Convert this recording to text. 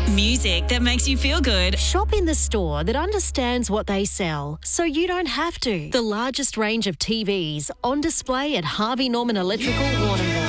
Music that makes you feel good. Shop in the store that understands what they sell, so you don't have to. The largest range of TVs on display at Harvey Norman Electrical, Warrnambool.